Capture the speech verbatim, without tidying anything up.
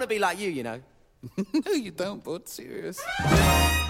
be like you, you know. No, you don't, bud. Serious.